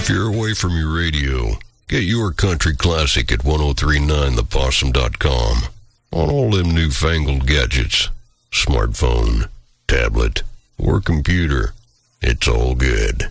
If you're away from your radio, get your country classic at 1039thepossum.com on all them newfangled gadgets, smartphone, tablet, or computer. It's all good.